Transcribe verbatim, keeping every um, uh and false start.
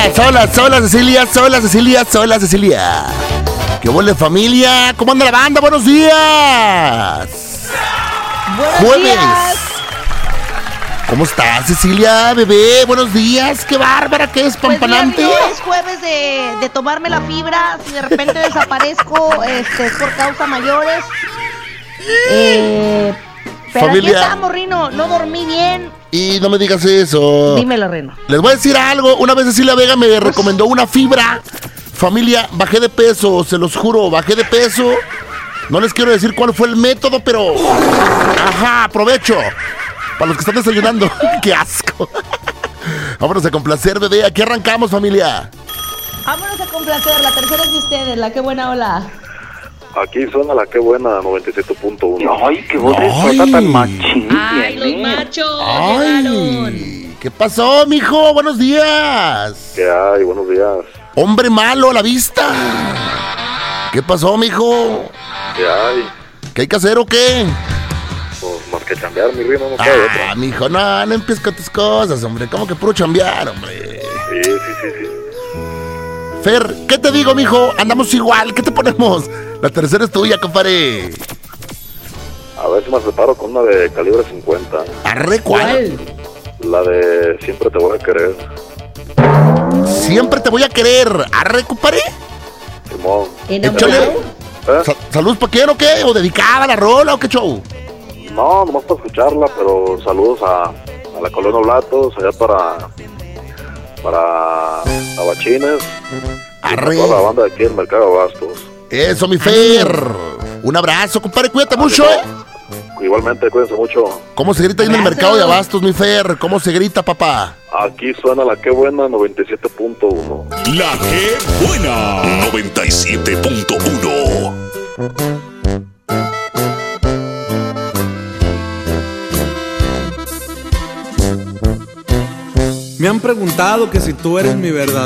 sola, sola, Cecilia, sola, Cecilia, sola, Cecilia. ¿Qué huele, familia? ¿Cómo anda la banda? ¡Buenos días! Buenos Jueves. días. ¿Cómo estás, Cecilia, bebé? Buenos días. ¡Qué bárbara, qué despampanante! Pues mira, es jueves de, de tomarme la fibra. Si de repente desaparezco, este, es por causas mayores. Eh, pero Familia. aquí estamos, Rino. No dormí bien. Y no me digas eso. Dímelo, Rino. Les voy a decir algo. Una vez Cecilia Vega me recomendó una fibra. Familia, bajé de peso, se los juro, bajé de peso. No les quiero decir cuál fue el método, pero... Ajá, aprovecho. Para los que están desayunando. ¡Qué asco! Vámonos a complacer, bebé. Aquí arrancamos, familia. Vámonos a complacer. La tercera es de ustedes. La qué buena ola. Aquí suena la que buena noventa y siete punto uno. Ay, qué voz Ay. está tan machín. Ay, los tiene. machos llegaron. ¡Ay! ¿Qué pasó, mijo? Buenos días. ¿Qué hay? Buenos días. Hombre malo a la vista. ¿Qué pasó, mijo? ¿Qué hay? ¿Qué hay que hacer o qué? Pues más que chambear, mi rima, no cabe otra. Ah, mijo, no, no empieces con tus cosas, hombre. ¿Cómo que puro chambear, hombre? Sí, sí, sí, sí. Fer, ¿qué te digo, mijo? Andamos igual, ¿qué te ponemos? La tercera es tuya, compadre. A ver si me separo con una de calibre cincuenta. Arre, ¿cuál? La de siempre te voy a querer. Siempre te voy a querer. Arre, compadre. Simón. Échale. ¿Eh? Sa- ¿Salud para quién o qué? ¿O dedicada la rola o qué show? No, nomás para escucharla, pero saludos a, a la Colonia Blatos, allá para... Para... Tabachines. Arre. Toda la banda de aquí en Mercado de Abastos. Eso, mi Fer. Un abrazo, compadre. Cuídate mucho, ¿eh? Igualmente, cuídense mucho. ¿Cómo se grita ahí en el mercado de Abastos, mi Fer? ¿Cómo se grita, papá? Aquí suena la que buena noventa y siete punto uno. La que buena noventa y siete punto uno. Me han preguntado que si tú eres mi verdad.